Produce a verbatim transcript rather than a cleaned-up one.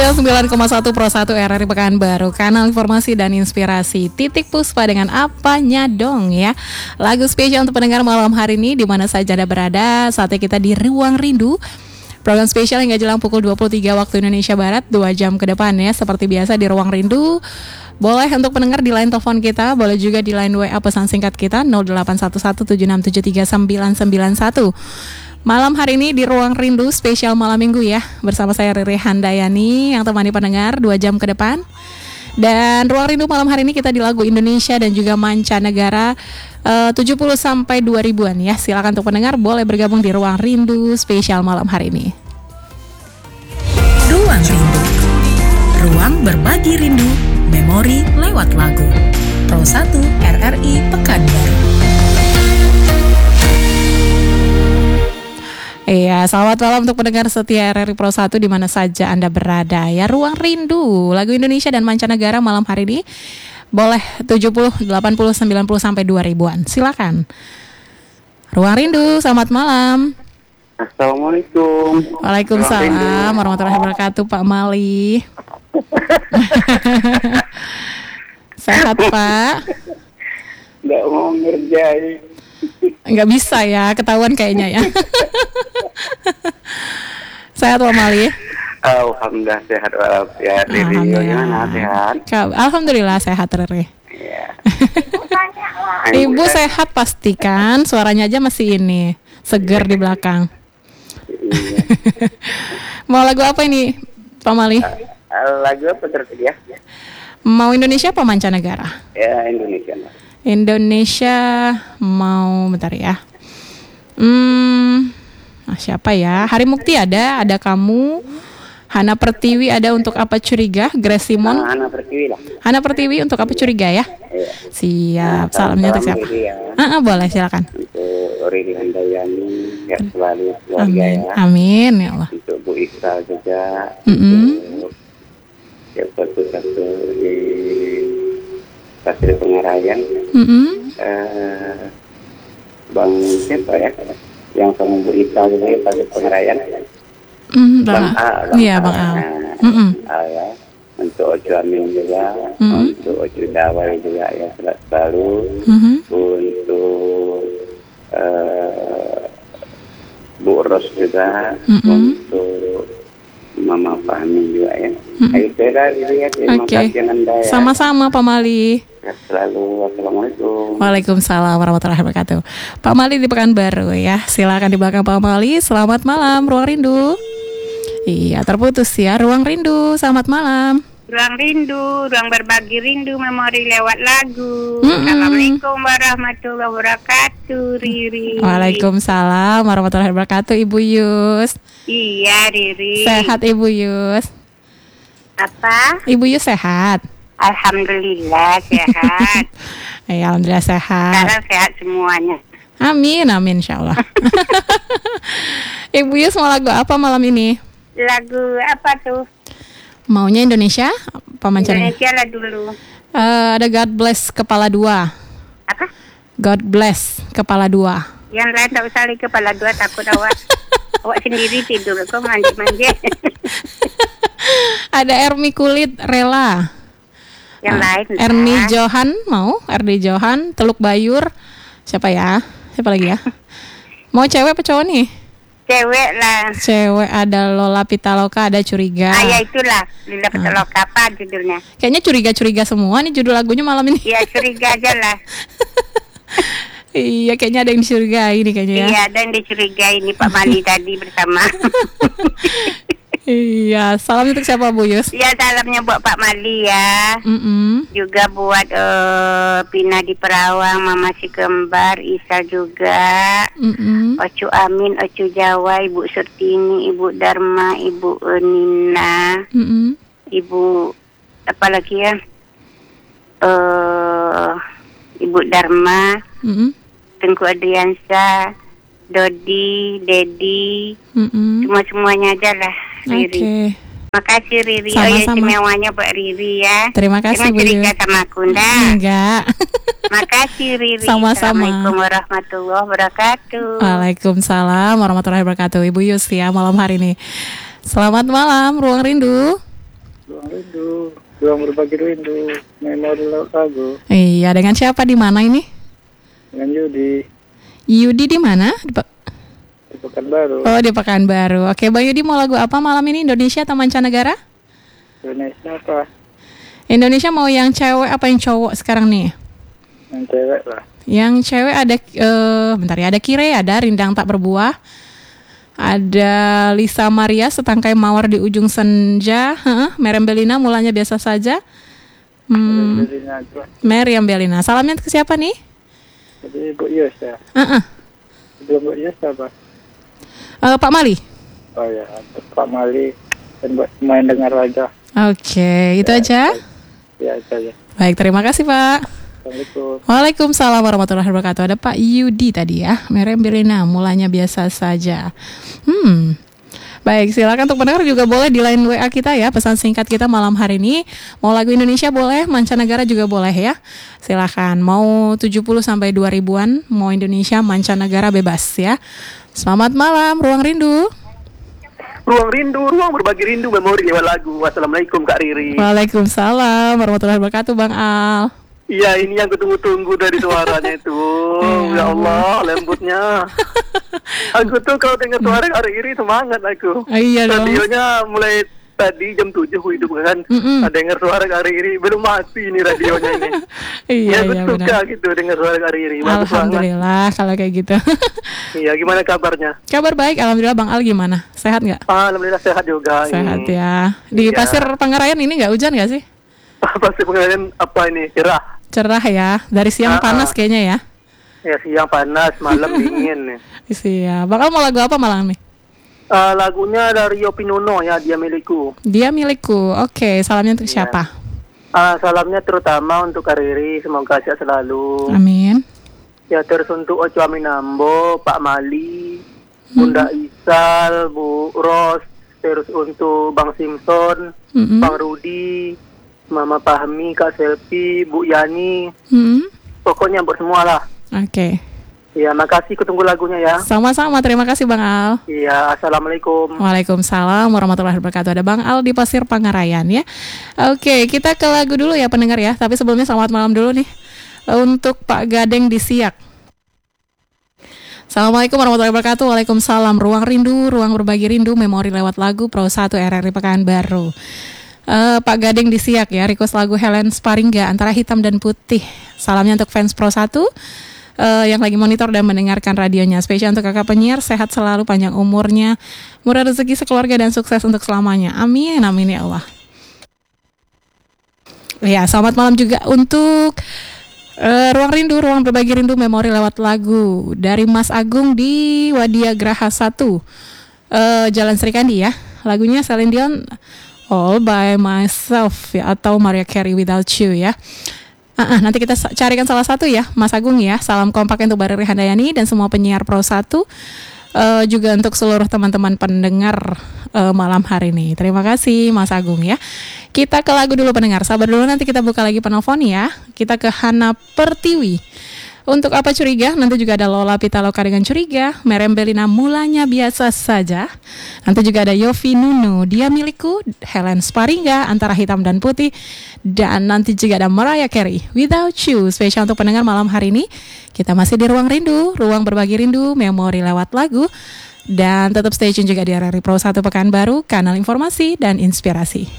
sembilan puluh sembilan koma satu Pro satu R R I Pekanbaru, kanal informasi dan inspirasi. Titik Puspa dengan Apanya Dong ya. Lagu spesial untuk pendengar malam hari ini di mana saja Anda berada. Saatnya kita di Ruang Rindu. Program spesial hingga jelang pukul dua puluh tiga waktu Indonesia Barat, dua jam ke depan ya. Seperti biasa di Ruang Rindu. Boleh untuk pendengar di line telepon kita, boleh juga di line W A pesan singkat kita nol delapan satu satu tujuh enam tujuh tiga sembilan sembilan satu. Malam hari ini di Ruang Rindu spesial malam minggu ya. Bersama saya Riri Handayani yang temani pendengar dua jam ke depan. Dan Ruang Rindu malam hari ini kita di lagu Indonesia dan juga mancanegara uh, tujuh puluh sampai dua ribuan ya. Silakan untuk pendengar boleh bergabung di Ruang Rindu spesial malam hari ini. Ruang Rindu. Ruang berbagi rindu, memori lewat lagu. Pro satu R R I Pekanbaru. Iya, selamat malam untuk pendengar setia R R I Pro satu di mana saja Anda berada ya. Ruang Rindu, lagu Indonesia dan mancanegara malam hari ini boleh tujuh puluh, delapan puluh, sembilan puluh sampai dua ribuan. Silakan. Ruang Rindu, selamat malam. Assalamualaikum. Waalaikumsalam warahmatullahi wabarakatuh, Pak Mali. Sehat, Pak? Nggak mau ngerjain. Nggak bisa ya, ketahuan kayaknya ya. Sehat Pak Mali? Alhamdulillah sehat walafiat. Riri gimana, sehat? Alhamdulillah sehat Riri. Iya. Ibu sehat pastikan, suaranya aja masih ini seger di belakang. Iya. Mau lagu apa ini Pak Mali? Uh, lagu apa tersedia? Mau Indonesia apa mancanegara? Ya Indonesia. Indonesia mau bentar ya. Hmm, nah siapa ya? Hari Mukti ada, ada kamu. Hana Pertiwi ada untuk apa curiga? Grace Simon. Nah, Hana Pertiwi lah. Hana Pertiwi untuk apa curiga ya? Iya. Siap. Nah, salamnya untuk siapa? Ya. Ah, ah, boleh silakan. Untuk Riri Handayani, ya selalu keluarga Amin. ya. Amin ya Allah. Untuk Bu Isa juga. Mm-hmm. Untuk yang satu-satu di Kasih Pengarayan. Mm-hmm. Uh, Bang siapa ya yang sama Bu Ita juga ya Kasih Pengarayan. Mm, Bang A, Bang iya A. Bang A. Nah, Mm-hmm. A ya. Untuk Ojo Amin juga, Mm-hmm. untuk Ojo Dawai juga ya selalu selalu. Mm-hmm. Untuk uh, Bu Ros juga, Mm-hmm. untuk Mama Fahmi juga ya. Mm-hmm. Ayo Tera gitu ya, terima Oke. kasih Anda ya. Sama-sama Pak Mali. Selalu, assalamualaikum. Waalaikumsalam warahmatullahi wabarakatuh. Pak Mali di Pekanbaru ya. Silakan di belakang Pak Mali. Selamat malam Ruang Rindu. Iya terputus ya Ruang Rindu. Selamat malam. Ruang Rindu, ruang berbagi rindu, memori lewat lagu. Mm-mm. Assalamualaikum warahmatullahi wabarakatuh, Riri. Waalaikumsalam warahmatullahi wabarakatuh, Ibu Yus. Iya, Riri. Sehat Ibu Yus. Apa? Ibu Yus sehat. Alhamdulillah sehat. Ya, alhamdulillah sehat. Sekarang sehat semuanya. Amin, amin insyaallah. Ibu Yus mau lagu apa malam ini? Lagu apa tuh? Maunya Indonesia apa mancanegara? Indonesia lah dulu. Uh, ada God Bless Kepala Dua. Apa? God Bless Kepala Dua. Yang lain tak usah lagi kepala dua, takut awak. Awak sendiri tidur kok manja-manja. Ada Ermi Kulit Rela. Yang Uh, lain. Erni lah. Johan mau? Erni Johan, Teluk Bayur. Siapa ya? Siapa lagi ya? Mau cewek apa cowok nih? Cewek lah. Cewek ada Lola Pitaloka, ada Curiga. Ah ya itulah. Lila Petaloka apa judulnya? Kayaknya curiga-curiga semua nih judul lagunya malam ini. Ya curiga aja lah. Iya, kayaknya ada yang dicurigai nih kayaknya ya. Iya, dan dicurigai ini Pak Mali tadi bersama. Iya, salam untuk siapa Bu Yus? Ya, salamnya buat Pak Mali ya. Mm-mm. Juga buat uh, Pina di Perawang, Mama si Kembar, Isa juga. Mm-mm. Ocu Amin, Ocu Jawa, Ibu Surtini, Ibu Dharma, Ibu uh, Nina, Mm-mm. Ibu apa lagi ya? Uh, Ibu Dharma, Mm-mm. Tengku Adriansa, Dodi, Dedi, Mm-mm. semua-semuanya aja lah, Riri. Oke. Makasih Riri. Sama-sama. Oh ya, istimewanya buat Riri ya. Terima kasih Jangan Bu curiga Yus. sama aku ndak. Enggak. Makasih Riri. Sama-sama. Assalamualaikum warahmatullahi wabarakatuh. Waalaikumsalam warahmatullahi wabarakatuh. Ibu Yus ya malam hari ini. Selamat malam Ruang Rindu. rindu, ruang berbagi rindu, memori lewat lagu. Iya, dengan siapa di mana ini? Dengan Yudi Yudi di mana? Di Pe- di Pekanbaru, Oh, di Pekanbaru. Oke, Bang Yudi mau lagu apa malam ini? Indonesia atau mancanegara? Indonesia apa? Indonesia mau yang cewek apa yang cowok sekarang nih? Yang cewek lah. Yang cewek ada eh bentar ya, ada Kire, ada Rindang Tak Berbuah. Ada Lisa Maria, Setangkai Mawar di Ujung Senja. Heeh, Meriam Belina, Mulanya Biasa Saja. Hmm, Jadi aja. Meriam Belina. Salamnya ke siapa nih? Jadi Bu Yus ya. Heeh. Sebelum Bu Yus apa? Eh, Pak Mali. Oh ya, Pak Mali dan buat main dengar aja. Oke, itu Ya, aja. Ya, itu aja. Baik, terima kasih Pak. Assalamualaikum. Waalaikumsalam warahmatullahi wabarakatuh. Ada Pak Yudi tadi ya. Meriam Belina, Mulanya Biasa Saja. Hmm. Baik, silakan untuk pendengar juga boleh di line W A kita ya, pesan singkat kita malam hari ini. Mau lagu Indonesia boleh, mancanegara juga boleh ya. Silakan. Mau tujuh puluh sampai dua ribuan, mau Indonesia, mancanegara bebas ya. Selamat malam, Ruang Rindu. Ruang rindu, ruang berbagi rindu, memori lewat lagu. Wassalamualaikum Kak Riri. Waalaikumsalam warahmatullahi wabarakatuh, Bang Al. Iya, ini yang kutunggu-tunggu dari suaranya itu. Ya Allah, lembutnya. Aku tuh kalau dengar suara Kak Riri semangat aku. Oh, iya dong. Radionya mulai tadi jam tujuh hidup kan. Mm-mm. Ada dengar suara Kak Riri, belum mati ini radionya ini. Iya, ya, aku iya suka benar. gitu dengar suara Kak Riri. Bagus banget. Alhamdulillah kalau kayak gitu. Iya, gimana kabarnya? Kabar baik, alhamdulillah. Bang Al gimana? Sehat nggak? Alhamdulillah sehat juga. Sehat ini. ya. Di Iya. Pasir Pangarayan ini nggak hujan nggak sih? Pasti pengen apa ini? Cerah. Cerah ya. Dari siang Ah, panas ah. kayaknya ya. Ya, siang panas, malam dingin. Iya. Bang Al mau lagu apa malam nih? Uh, lagunya dari Yopi Nuno ya, Dia Milikku. Dia Milikku. Oke, salamnya untuk Iya. siapa? Uh, salamnya terutama untuk Kak Riri, semoga sehat selalu. Amin. Ya, terus untuk Ocho Aminambo, Pak Mali, Bunda Isal, Bu Ros, terus untuk Bang Simpson, Mm-mm. Bang Rudi, Mama Pahmi, Kak Selvi, Bu Yani, Mm-mm. pokoknya buat semua lah. Oke. Ya, makasih, kutunggu lagunya ya. Sama-sama. Terima kasih Bang Al. Iya, assalamualaikum. Waalaikumsalam warahmatullahi wabarakatuh. Ada Bang Al di Pasir Pangarayan ya. Oke, kita ke lagu dulu ya pendengar ya. Tapi sebelumnya selamat malam dulu nih untuk Pak Gadeng di Siak. Assalamualaikum warahmatullahi wabarakatuh. Waalaikumsalam. Ruang Rindu, ruang berbagi rindu, memori lewat lagu Pro satu R R I Pekanbaru. Eh, Pak Gadeng di Siak ya, request lagu Helen Sparingga Antara Hitam dan Putih. Salamnya untuk fans Pro satu eh, yang lagi monitor dan mendengarkan radionya. Spesial untuk kakak penyiar, sehat selalu, panjang umurnya, murah rezeki sekeluarga dan sukses untuk selamanya. Amin, amin ya Allah. Ya, selamat malam juga untuk uh, Ruang Rindu, ruang berbagi rindu, memori lewat lagu dari Mas Agung di Wadia Graha satu, uh, Jalan Serikandi ya. Lagunya Celine Dion, All by Myself ya, atau Mariah Carey Without You ya. Uh, uh, nanti kita sa- carikan salah satu ya, Mas Agung ya. Salam kompak untuk Mbak Riri Handayani dan semua penyiar Pro satu. Uh, juga untuk seluruh teman-teman pendengar uh, malam hari ini. Terima kasih Mas Agung ya. Kita ke lagu dulu pendengar. Sabar dulu, nanti kita buka lagi penelpon ya. Kita ke Hana Pertiwi. Untuk apa curiga? Nanti juga ada Lola Pitaloka dengan Curiga. Meriam Belina Mulanya Biasa Saja. Nanti juga ada Yofi Nuno, Dia Milikku. Helen Sparingga Antara Hitam dan Putih. Dan nanti juga ada Mariah Carey Without You. Spesial untuk pendengar malam hari ini. Kita masih di Ruang Rindu, ruang berbagi rindu, memori lewat lagu. Dan tetap stay tune juga di R R I Pro satu Pekanbaru, kanal informasi dan inspirasi.